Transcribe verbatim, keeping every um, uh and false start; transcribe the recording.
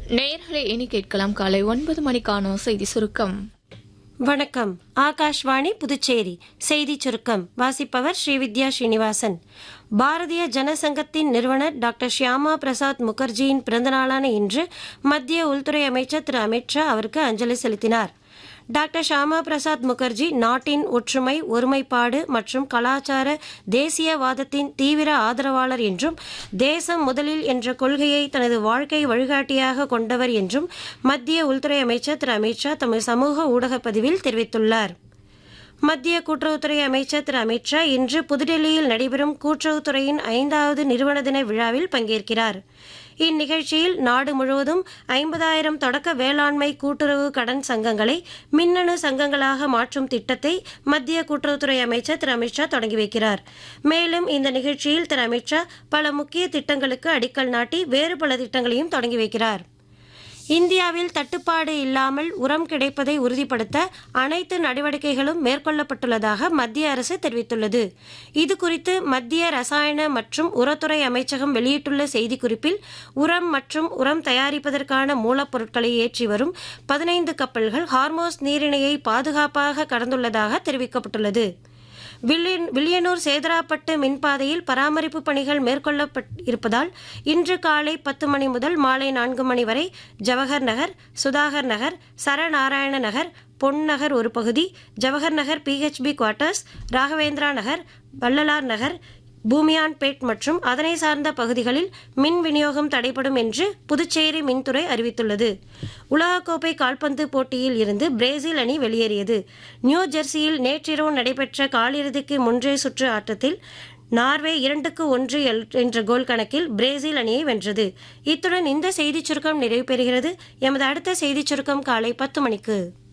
நேயர்களே, இனி கேட்கலாம் காலை ஒன்பது மணிக்கான செய்தி சுருக்கம். வணக்கம். ஆகாஷ்வாணி புதுச்சேரி செய்தி சுருக்கம் வாசிப்பவர் ஸ்ரீவித்யா ஸ்ரீனிவாசன். பாரதிய ஜனசங்கத்தின் நிறுவனர் டாக்டர் ஷியாமா பிரசாத் முகர்ஜியின் பிறந்தநாளான இன்று மத்திய உள்துறை அமைச்சர் திரு அமித்ஷா அவருக்கு அஞ்சலி செலுத்தினார். டாக்டர் ஷியாமா பிரசாத் முகர்ஜி நாட்டின் ஒற்றுமை, ஒருமைப்பாடு மற்றும் கலாச்சார தேசியவாதத்தின் தீவிர ஆதரவாளர் என்றும் தேசம் முதலில் என்ற கொள்கையை தனது வாழ்க்கை வழிகாட்டியாக கொண்டவர் என்றும் மத்திய உள்துறை அமைச்சர் திரு அமித்ஷா தமது சமூக ஊடக பதிவில் தெரிவித்துள்ளார். மத்திய கூட்டுறவுத்துறை அமைச்சர் திரு அமித்ஷா இன்று புதுடெல்லியில் நடைபெறும் கூட்டுறவுத்துறையின் ஐந்தாவது நிறுவன தின விழாவில் பங்கேற்கிறார். இந்நிகழ்ச்சியில் நாடு முழுவதும் ஐம்பதாயிரம் தொடக்க வேளாண்மை கூட்டுறவு கடன் சங்கங்களை மின்னணு சங்கங்களாக மாற்றும் திட்டத்தை மத்திய கூட்டுறவுத்துறை அமைச்சர் திரு அமித்ஷா தொடங்கி வைக்கிறார். மேலும் இந்த நிகழ்ச்சியில் திரு அமித்ஷா பல முக்கிய திட்டங்களுக்கு அடிக்கல் நாட்டி வேறு பல திட்டங்களையும் தொடங்கி வைக்கிறார். இந்தியாவில் தட்டுப்பாடு இல்லாமல் உரம் கிடைப்பதை உறுதிப்படுத்த அனைத்து நடவடிக்கைகளும் மேற்கொள்ளப்பட்டுள்ளதாக மத்திய அரசு தெரிவித்துள்ளது. இதுகுறித்து மத்திய ரசாயன மற்றும் உரத்துறை அமைச்சகம் வெளியிட்டுள்ள செய்திக்குறிப்பில் உரம் மற்றும் உரம் தயாரிப்பதற்கான மூலப்பொருட்களை ஏற்றி வரும் பதினைந்து கப்பல்கள் ஹார்மோஸ் நீரிணையை பாதுகாப்பாக கடந்துள்ளதாக தெரிவிக்கப்பட்டுள்ளது. வில்லியனூர் சேதராப்பட்டு மின்பாதையில் பராமரிப்பு பணிகள் மேற்கொள்ளப்பட்டிருப்பதால் இன்று காலை பத்து மணி முதல் மாலை நான்கு மணி வரை ஜவஹர் நகர், சுதாகர் நகர், சரநாராயண நகர், பொன் நகர் ஒரு பகுதி, ஜவஹர் நகர் பிஹெச்பி குவார்ட்டர்ஸ், ராகவேந்திரா நகர், வள்ளலார் நகர், பூமியான்பேட் மற்றும் அதனை சார்ந்த பகுதிகளில் மின் விநியோகம் தடைபடும் என்று புதுச்சேரி மின்துறை அறிவித்துள்ளது. உலகக்கோப்பை கால்பந்து போட்டியில் இருந்து பிரேசில் அணி வெளியேறியது. நியூ ஜெர்சியில் நேற்றிரவு நடைபெற்ற காலிறுதிக்கு முந்தைய சுற்று ஆட்டத்தில் நார்வே இரண்டுக்கு ஒன்று என்ற கோல் கணக்கில் பிரேசில் அணியை வென்றது. இத்துடன் இந்த செய்திச் சுருக்கம் நிறைவு பெறுகிறது. எமது அடுத்த செய்திச் சுருக்கம் காலை பத்து மணிக்கு.